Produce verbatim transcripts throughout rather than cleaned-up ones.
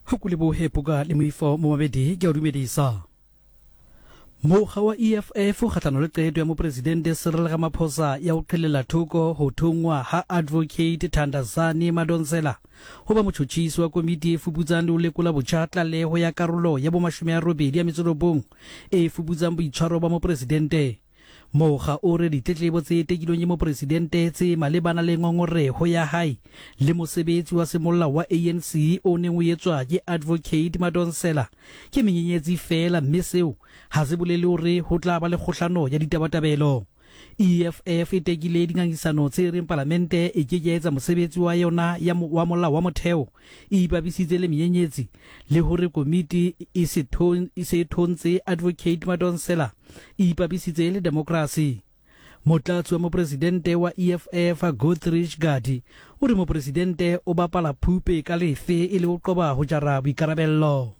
Hukulibuhe puga limifo mumabedi kia udumedisa. Mokga wa E F F kgatlhanong le qeto ya mopresidente Cyril Ramaphosa ya ho qhelela thoko ho thongwa ha Advocate Thandazani Madonsela ho ba motjhotjhisi wa komiti e fuputsang le ho lekola botjha tlaleho ya karolo ya bo mashome a robedi ya metso e robong e fuputsang boitshwaro ba mopresidente. Mokga o re ditletlebo tse tekilweng ke mopresidente tse malebana le ngongoreho ya hae le mosebetsi wa semolao wa A N C o neng o etswa ke Advocate Madonsela ke menyenyetsi fela, mme seo ha se bolele hore ho tla ba le kgohlano ya ditabatabelo. E F F e tekile dingangisano tse reng parlamente e ke ke etsa mosebetsi wa yona ya wa molao wa motheo e ipapisitse le menyenyetsi le hore komiti e se thon e se thontse Advocate Madonsela e ipapisitse le democracy. Motlatsi wa mopresidente wa E F F Godrich Gadi o re mopresidente o bapala phupe ka lefe e le ho qoba ho jara boikarabello.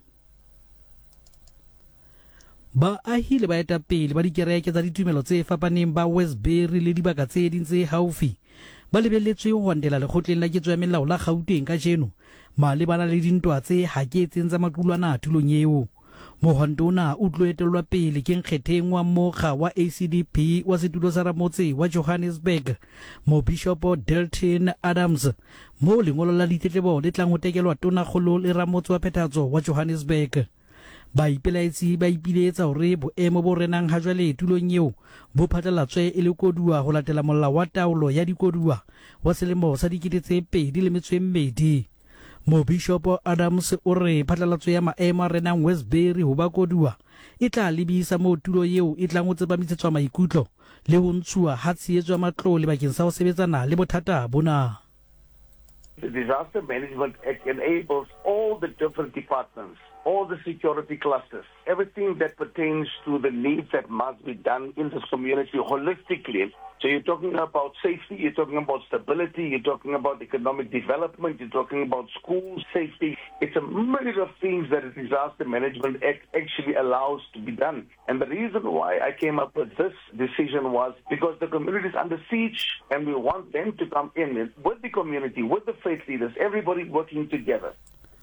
Ba ahile ba etapele ba dikereke tsa ditumelo tse fapaneng ba Westbury le dibaka tse ding tse haufi ba lebelletswe ho hwandela lekgotleng la ketso ya melao la Gauteng ka jeno malebana le dintwa tse haketseng tsa maqulwana tulong eo. Mohwanto ona o tlo etellwa pele ke nkgetheng wa mokga wa A C D P wa setulo sa Ramotse wa Johannesburg mo Bishop Delton Adams mo lengolo la ditletlebo le tlang ho tekelwa tona kgolo le Ramotse wa Phethahatso wa Johannesburg. Ba ipelaetsi ba ipiletsa hore boemo bo renang ha jwale tulong eo bo phatlalatswe e le koduwa ho latela molao wa taolo ya dikoduwa wa selemo sa dikete tse pedi le metso e mmedi. Mo Bishop Adams o re phatlalatswe ya maemo a renang Westbury ho ba koduwa e tla lebisa mo tulo eo e tlang ho tsepamisetswa maikutlo le ho ntshuwa ha tshehetso ya matlole bakeng sa ho sebetsana le bothata bona. The Disaster Management Act enables all the different departments, all the security clusters, everything that pertains to the needs that must be done in this community holistically. So you're talking about safety, you're talking about stability, you're talking about economic development, you're talking about school safety. It's a myriad of things that the Disaster Management Act actually allows to be done. And the reason why I came up with this decision was because the community is under siege and we want them to come in with the community, with the faith leaders, everybody working together.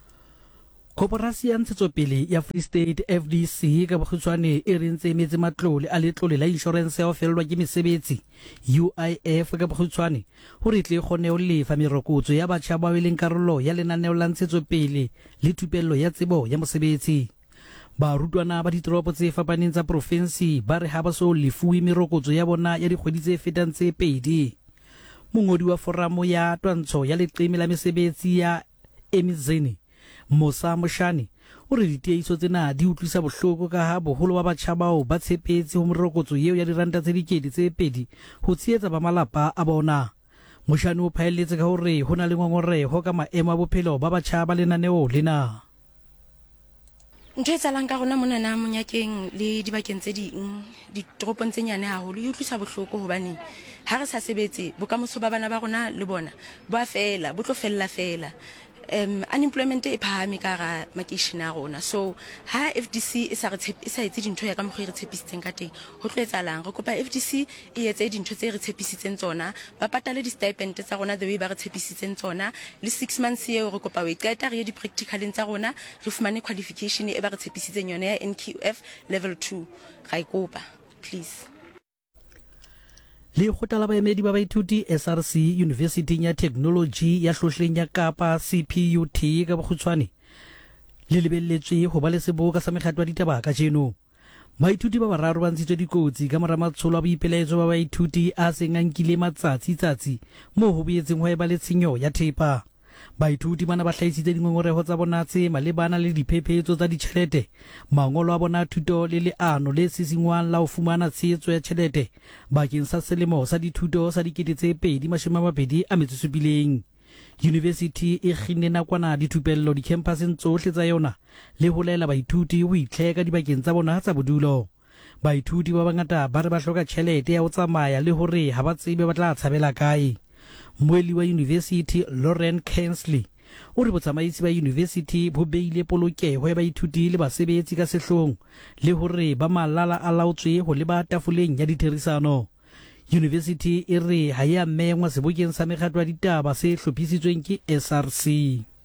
Koporasi ya ntshetsopele ya Free State F D C ka bokgutshwane e rentse metse matlole a letlole la insurance ya ho fellwa ke mesebetsi U I F ka bokgutshwane hore tle kgone ho lefa merokotso ya batjha ba weleng karolo ya lenaneo la ntshetsopele le thupello ya tsebo ya mosebetsi. Barutwana ba ditoropo tse fapaneng tsa province ba re ha ba so lefuwe merokotso ya bona ya dikgwedi tse fetang tse pedi. Mongodi wa foramo ya twantsho ya leqeme la mesebetsi ya Emizeni Mosa Moshani o re diteiso tsena di utlwisa bohloko ka ha boholo ba batjha bao ba tshepetse ho morokotso eo ya diranta tse dikedi tse pedi ho tshehetsa ba malapa a bona. Moshani o phaelletse ka hore ho na le ngongoreho ka maemo a bophelo ba batjha ba lenaneo lena. Ntho e tsalang ka rona mona na monyakeng le dibakeng tse ding ditoropong tse nyane haholo e utlwisa bohloko hobane ha re sa sebetse bokamoso ba bana ba rona le bona ba fela bo tlo fella fela. Um, unemployment e phahame ka ra makeishene a rona, so ha F D C e sa re e sa etse dintho ya ka mokgwa e re tshepisitseng ka teng ho tlo etsahalang. Re kopa F D C e etse dintho tse re tshepisitseng tsona, ba patale di stipend tsa rona the way ba re tshepisitseng tsona, le six months eo re kopa we qeta re ye di practicaleng tsa rona re fumane qualification e ba re tshepisitseng yona ya N Q F level two. Ra ikopa please. Le khotla la baemedi ba baithuti S R C University ya Technology ya Hlohleng ya Kapa C P U T ka bokgutshwane le lebelletswe ho ba le seboka sa mekgatlo ya ditaba ka jeno. Baithuti ba bararo ba ntshitswe dikotsi ka mora matsholo a boipelaetso ba baithuti a seng a nkile matsatsi tsatsi mo ho boetseng ho eba le tshenyo ya thepa. Baithuti bana ba hlahisitse dingongoreho tsa bona tse malebana le diphephetso tsa ditjhelete, mangolo a bona thuto le leano le sisingwang la ho fumana tshehetso ya tjhelete bakeng sa selemo sa dithuto sa dikete tse pedi mashome a mabedi a metso e supileng. University e kginne nakwana dithupello dikempaseng tsohle tsa yona le ho laela baithuti ho itlheka dibakeng tsa bona tsa bodulo. Baithuti ba bangata ba re ba hloka tjhelete ya ho tsamaya le hore ha ba tsebe ba tla tshabela kae. Moeli wa University Lauren Kensley o re botsamaisi ba university bo beile polokeho ya baithuti le basebetsi ka sehlong le hore ba malala a laotswe ho le ba tafoleng ya ditherisano. University e re ha ya mengwa sebokeng sa mekgatlo ya ditaba se hlophisitsweng ke S R C.